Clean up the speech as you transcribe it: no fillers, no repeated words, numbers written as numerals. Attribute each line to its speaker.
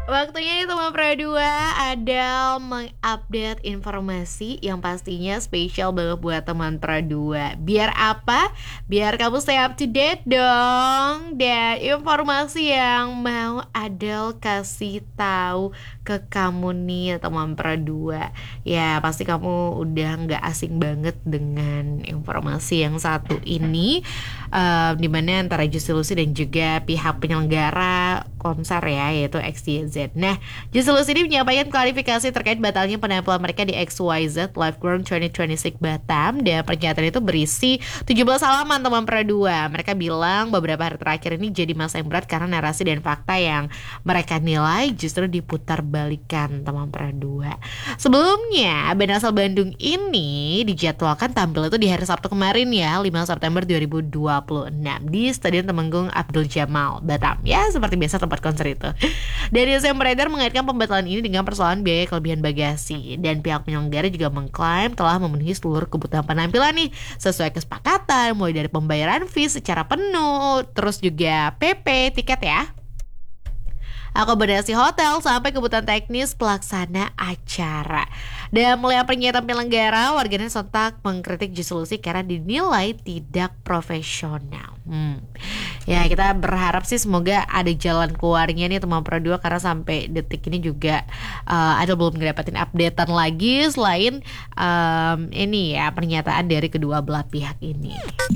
Speaker 1: Waktunya nih teman Pro 2 ada mengupdate informasi yang pastinya spesial banget buat teman Pro 2. Biar apa? Biar kamu stay up to date dong. Dan informasi yang mau Adele kasih tahu ke kamu nih teman Pro 2. Ya pasti kamu udah gak asing banget dengan informasi yang satu ini, dimana antara Juicy Luicy dan juga pihak penyelenggara konser ya, yaitu XYZ. Nah, Juicy Luicy ini menyampaikan klarifikasi terkait batalnya penampilan mereka di XYZ Live Ground 2026 Batam. Dan pernyataan itu berisi 17 halaman teman Pro 2. Mereka bilang beberapa hari terakhir ini jadi masa yang berat karena narasi dan fakta yang mereka nilai justru diputar balikan teman Pro 2. Sebelumnya, band asal Bandung ini dijadwalkan tampil itu di hari Sabtu kemarin ya, 5 September 2026 di Stadion Temenggung Abdul Jamal, Batam. Ya, seperti biasa tempat konser itu. Dari yang beredar mengaitkan pembatalan ini dengan persoalan biaya kelebihan bagasi, dan pihak penyelenggara juga mengklaim telah memenuhi seluruh kebutuhan penampilan nih sesuai kesepakatan, mulai dari pembayaran fee secara penuh, terus juga PP tiket ya, akomodasi hotel, sampai kebutuhan teknis pelaksana acara. Dan melihat pernyataan penyelenggara, warganet sontak mengkritik Juicy Luicy karena dinilai tidak profesional. Ya kita berharap sih semoga ada jalan keluarnya nih teman Pro 2, karena sampai detik ini juga ada belum ngedapetin updatean lagi selain ini ya pernyataan dari kedua belah pihak ini.